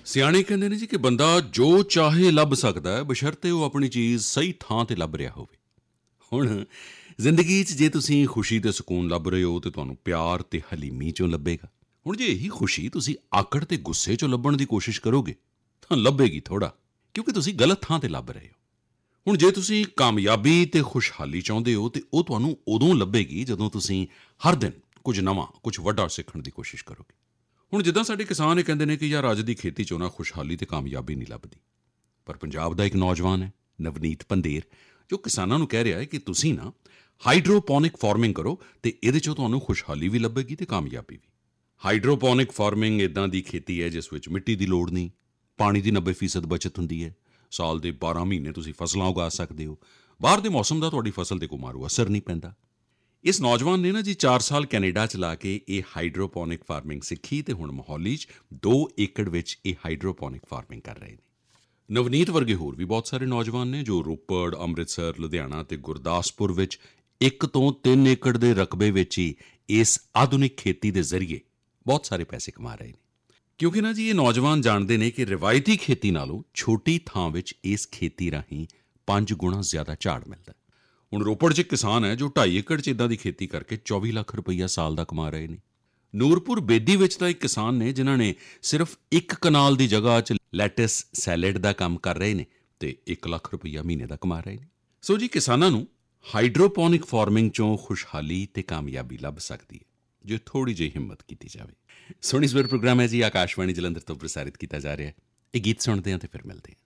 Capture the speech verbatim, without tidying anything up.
ਸਿਆਣੇ ਕਹਿੰਦੇ ਨੇ ਜੀ ਕਿ ਬੰਦਾ ਜੋ ਚਾਹੇ ਲੱਭ ਸਕਦਾ ਹੈ ਬਸ਼ਰਤੇ ਉਹ ਆਪਣੀ ਚੀਜ਼ ਸਹੀ ਥਾਂ 'ਤੇ ਲੱਭ ਰਿਹਾ ਹੋਵੇ। ਹੁਣ ਜ਼ਿੰਦਗੀ 'ਚ ਜੇ ਤੁਸੀਂ ਖੁਸ਼ੀ ਅਤੇ ਸਕੂਨ ਲੱਭ ਰਹੇ ਹੋ ਤਾਂ ਤੁਹਾਨੂੰ ਪਿਆਰ ਅਤੇ ਹਲੀਮੀ 'ਚੋਂ ਲੱਭੇਗਾ। ਹੁਣ ਜੇ ਇਹੀ ਖੁਸ਼ੀ ਤੁਸੀਂ ਆਕੜ ਅਤੇ ਗੁੱਸੇ 'ਚੋਂ ਲੱਭਣ ਦੀ ਕੋਸ਼ਿਸ਼ ਕਰੋਗੇ ਤਾਂ ਲੱਭੇਗੀ ਥੋੜ੍ਹਾ, ਕਿਉਂਕਿ ਤੁਸੀਂ ਗਲਤ ਥਾਂ 'ਤੇ ਲੱਭ ਰਹੇ ਹੋ। ਹੁਣ ਜੇ ਤੁਸੀਂ ਕਾਮਯਾਬੀ ਅਤੇ ਖੁਸ਼ਹਾਲੀ ਚਾਹੁੰਦੇ ਹੋ ਤਾਂ ਉਹ ਤੁਹਾਨੂੰ ਉਦੋਂ ਲੱਭੇਗੀ ਜਦੋਂ ਤੁਸੀਂ ਹਰ ਦਿਨ ਕੁਝ ਨਵਾਂ, ਕੁਝ ਵੱਡਾ ਸਿੱਖਣ ਦੀ ਕੋਸ਼ਿਸ਼ ਕਰੋਗੇ। ਹੁਣ ਜਿੱਦਾਂ ਸਾਡੇ ਕਿਸਾਨ ਇਹ ਕਹਿੰਦੇ ਨੇ ਕਿ ਯਾਰ ਅੱਜ ਦੀ ਖੇਤੀ 'ਚੋਂ ਨਾ ਖੁਸ਼ਹਾਲੀ ਅਤੇ ਕਾਮਯਾਬੀ ਨਹੀਂ ਲੱਭਦੀ, ਪਰ ਪੰਜਾਬ ਦਾ ਇੱਕ ਨੌਜਵਾਨ ਹੈ ਨਵਨੀਤ ਪੰਧੇਰ, ਜੋ ਕਿਸਾਨਾਂ ਨੂੰ ਕਹਿ ਰਿਹਾ ਹੈ ਕਿ ਤੁਸੀਂ ਨਾ ਹਾਈਡਰੋਪੋਨਿਕ ਫਾਰਮਿੰਗ ਕਰੋ ਅਤੇ ਇਹਦੇ 'ਚੋਂ ਤੁਹਾਨੂੰ ਖੁਸ਼ਹਾਲੀ ਵੀ ਲੱਭੇਗੀ ਅਤੇ ਕਾਮਯਾਬੀ ਵੀ। ਹਾਈਡਰੋਪੋਨਿਕ ਫਾਰਮਿੰਗ ਇੱਦਾਂ ਦੀ ਖੇਤੀ ਹੈ ਜਿਸ ਵਿੱਚ ਮਿੱਟੀ ਦੀ ਲੋੜ ਨਹੀਂ, ਪਾਣੀ ਦੀ ਨੱਬੇ ਫੀਸਦ ਬਚਤ ਹੁੰਦੀ ਹੈ, ਸਾਲ ਦੇ ਬਾਰਾਂ ਮਹੀਨੇ ਤੁਸੀਂ ਫਸਲਾਂ ਉਗਾ ਸਕਦੇ ਹੋ, ਬਾਹਰ ਦੇ ਮੌਸਮ ਦਾ ਤੁਹਾਡੀ ਫਸਲ 'ਤੇ ਕੋਈ ਮਾਰੂ ਅਸਰ ਨਹੀਂ ਪੈਂਦਾ। ਇਸ ਨੌਜਵਾਨ ਨੇ ਨਾ ਜੀ ਚਾਰ ਸਾਲ ਕੈਨੇਡਾ 'ਚ ਲਾ ਕੇ ਇਹ ਹਾਈਡਰੋਪੋਨਿਕ ਫਾਰਮਿੰਗ ਸਿੱਖੀ ਅਤੇ ਹੁਣ ਮੋਹਾਲੀ 'ਚ ਦੋ ਏਕੜ ਵਿੱਚ ਇਹ ਹਾਈਡਰੋਪੋਨਿਕ ਫਾਰਮਿੰਗ ਕਰ ਰਹੇ ਨੇ। ਨਵਨੀਤ ਵਰਗੇ ਹੋਰ ਵੀ ਬਹੁਤ ਸਾਰੇ ਨੌਜਵਾਨ ਨੇ ਜੋ ਰੋਪੜ, ਅੰਮ੍ਰਿਤਸਰ, ਲੁਧਿਆਣਾ ਅਤੇ ਗੁਰਦਾਸਪੁਰ ਵਿੱਚ ਇੱਕ ਤੋਂ ਤਿੰਨ ਏਕੜ ਦੇ ਰਕਬੇ ਵਿੱਚ ਹੀ ਇਸ ਆਧੁਨਿਕ ਖੇਤੀ ਦੇ ਜ਼ਰੀਏ ਬਹੁਤ ਸਾਰੇ ਪੈਸੇ ਕਮਾ ਰਹੇ ਨੇ, ਕਿਉਂਕਿ ਨਾ ਜੀ ਇਹ ਨੌਜਵਾਨ ਜਾਣਦੇ ਨੇ ਕਿ ਰਿਵਾਇਤੀ ਖੇਤੀ ਨਾਲੋਂ ਛੋਟੀ ਥਾਂ ਵਿੱਚ ਇਸ ਖੇਤੀ ਰਾਹੀਂ ਪੰਜ ਗੁਣਾ ਜ਼ਿਆਦਾ ਝਾੜ ਮਿਲਦਾ। ਹੁਣ ਰੋਪੜ 'ਚ ਇੱਕ ਕਿਸਾਨ ਹੈ ਜੋ ਢਾਈ ਏਕੜ 'ਚ ਇੱਦਾਂ ਦੀ ਖੇਤੀ ਕਰਕੇ ਚੌਵੀ ਲੱਖ ਰੁਪਈਆ ਸਾਲ ਦਾ ਕਮਾ ਰਹੇ ਨੇ। ਨੂਰਪੁਰ ਬੇਦੀ ਵਿੱਚ ਤਾਂ ਇੱਕ ਕਿਸਾਨ ਨੇ ਜਿਨ੍ਹਾਂ ਨੇ ਸਿਰਫ ਇੱਕ ਕਨਾਲ ਦੀ ਜਗ੍ਹਾ 'ਚ ਲੈਟਸ ਸੈਲਡ ਦਾ ਕੰਮ ਕਰ ਰਹੇ ਨੇ ਅਤੇ ਇੱਕ ਲੱਖ ਰੁਪਈਆ ਮਹੀਨੇ ਦਾ ਕਮਾ ਰਹੇ ਨੇ। ਸੋ ਜੀ ਕਿਸਾਨਾਂ ਨੂੰ ਹਾਈਡਰੋਪੋਨਿਕ ਫਾਰਮਿੰਗ 'ਚੋਂ ਖੁਸ਼ਹਾਲੀ ਅਤੇ ਕਾਮਯਾਬੀ ਲੱਭ ਸਕਦੀ ਹੈ ਜੇ ਥੋੜ੍ਹੀ ਜਿਹੀ ਹਿੰਮਤ ਕੀਤੀ ਜਾਵੇ। ਸੋਹਣੀ ਸਵੇਰ ਪ੍ਰੋਗਰਾਮ ਹੈ ਜੀ, ਆਕਾਸ਼ਵਾਣੀ ਜਲੰਧਰ ਤੋਂ ਪ੍ਰਸਾਰਿਤ ਕੀਤਾ ਜਾ ਰਿਹਾ ਹੈ। ਇਹ ਗੀਤ ਸੁਣਦੇ ਹਾਂ ਅਤੇ ਫਿਰ ਮਿਲਦੇ ਹਾਂ।